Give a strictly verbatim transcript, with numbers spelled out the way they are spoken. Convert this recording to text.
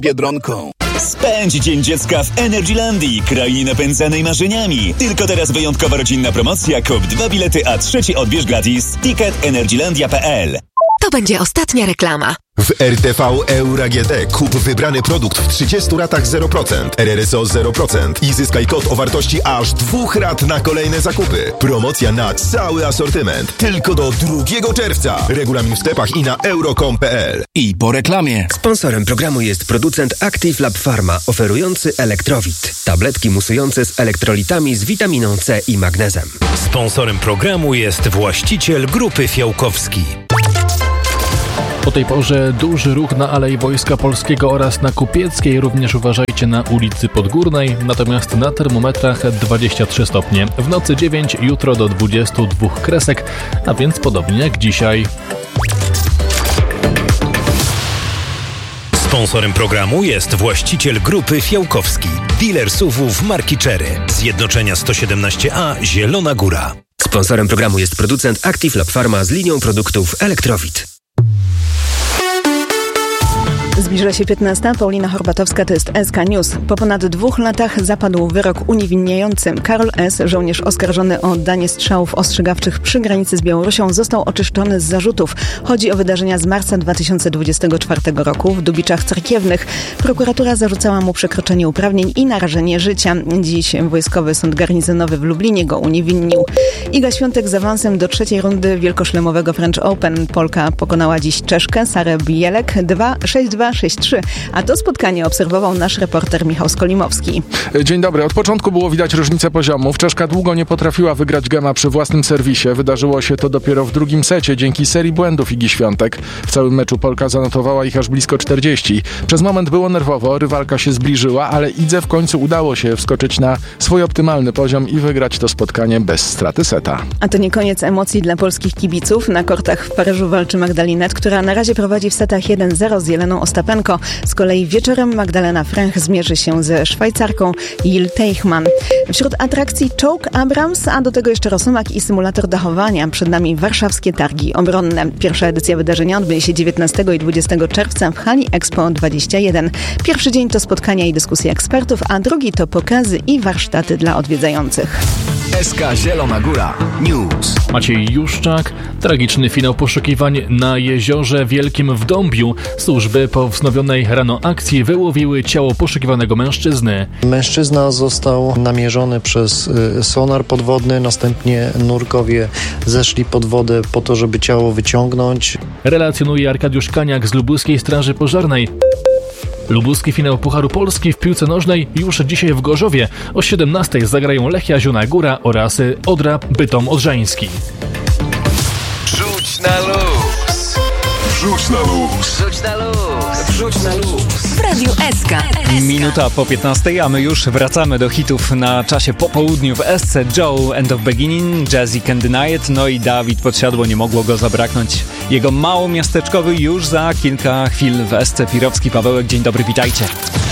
Biedronką. Spędź Dzień Dziecka w Energylandii, krainie napędzanej marzeniami. Tylko teraz wyjątkowa rodzinna promocja. Kup dwa bilety, a trzeci odbierz gratis. Ticket energylandia kropka p l. To będzie ostatnia reklama. W R T V Euro A G D kup wybrany produkt w trzydziestu ratach zero procent, R R S O zero procent i zyskaj kod o wartości aż dwóch rat na kolejne zakupy. Promocja na cały asortyment. Tylko do drugiego czerwca. Regulamin w sklepach i na euro kropka com kropka p l. I po reklamie. Sponsorem programu jest producent Active Lab Pharma, oferujący Elektrowit. Tabletki musujące z elektrolitami z witaminą C i magnezem. Sponsorem programu jest właściciel Grupy Fiałkowski. O tej porze duży ruch na Alei Wojska Polskiego oraz na Kupieckiej, również uważajcie na ulicy Podgórnej, natomiast na termometrach dwadzieścia trzy stopnie. W nocy dziewięć, jutro do dwudziestu dwóch kresek, a więc podobnie jak dzisiaj. Sponsorem programu jest właściciel Grupy Fiałkowski, dealer S U V-ów marki Chery, Zjednoczenia sto siedemnaście A, Zielona Góra. Sponsorem programu jest producent Active Lab Pharma z linią produktów Elektrowit. Zbliża się piętnasta. Paulina Horbatowska, to jest S K News. Po ponad dwóch latach zapadł wyrok uniewinniający. Karol S., żołnierz oskarżony o oddanie strzałów ostrzegawczych przy granicy z Białorusią, został oczyszczony z zarzutów. Chodzi o wydarzenia z marca dwa tysiące dwudziestego czwartego roku w Dubiczach Cerkiewnych. Prokuratura zarzucała mu przekroczenie uprawnień i narażenie życia. Dziś Wojskowy Sąd Garnizonowy w Lublinie go uniewinnił. Iga Świątek z awansem do trzeciej rundy wielkoszlemowego French Open. Polka pokonała dziś Czeszkę Sarę Bielek dwa sześć dwa sześć trzy, a to spotkanie obserwował nasz reporter Michał Skolimowski. Dzień dobry. Od początku było widać różnicę poziomów. Czeszka długo nie potrafiła wygrać gema przy własnym serwisie. Wydarzyło się to dopiero w drugim secie dzięki serii błędów Igi Świątek. W całym meczu Polka zanotowała ich aż blisko czterdzieści. Przez moment było nerwowo, rywalka się zbliżyła, ale Idze w końcu udało się wskoczyć na swój optymalny poziom i wygrać to spotkanie bez straty seta. A to nie koniec emocji dla polskich kibiców. Na kortach w Paryżu walczy Magdalinet, która na razie prowadzi w setach jeden zero z Jeleną Ostapenko. Z kolei wieczorem Magdalena Fręch zmierzy się ze Szwajcarką Jil Teichmann. Wśród atrakcji czołg Abrams, a do tego jeszcze rosomak i symulator dachowania. Przed nami warszawskie targi obronne. Pierwsza edycja wydarzenia odbędzie się dziewiętnastego i dwudziestego czerwca w hali Expo dwadzieścia jeden. Pierwszy dzień to spotkania i dyskusje ekspertów, a drugi to pokazy i warsztaty dla odwiedzających. S K Zielona Góra News. Maciej Juszczak. Tragiczny finał poszukiwań na Jeziorze Wielkim w Dąbiu. Służby po wznowionej rano akcji wyłowiły ciało poszukiwanego mężczyzny. Mężczyzna został namierzony przez sonar podwodny, następnie nurkowie zeszli pod wodę po to, żeby ciało wyciągnąć. Relacjonuje Arkadiusz Kaniak z Lubuskiej Straży Pożarnej. Lubuski finał Pucharu Polski w piłce nożnej już dzisiaj w Gorzowie. O siedemnastej zagrają Lechia Zielona Góra oraz Odra Bytom Odrzański. Rzuć na luz. Rzuć na luz. Rzuć na luz. Rzuć na luz. W Radiu S K. Minuta po piętnastej, a my już wracamy do hitów na czasie po południu w S C. Joe, End of Beginning, Jazzy Can't Deny It, no i Dawid Podsiadło, nie mogło go zabraknąć. Jego mało miasteczkowy już za kilka chwil w S C. Pirowski, Pawełek, dzień dobry, witajcie.